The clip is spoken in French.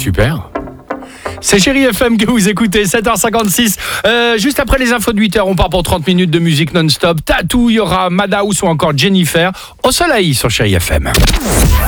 super. C'est Chérie FM que vous écoutez, 7h56. Juste après les infos de 8h, on part pour 30 minutes de musique non-stop. Tatou, il y aura Madhouse ou encore Jennifer au soleil sur Chérie FM.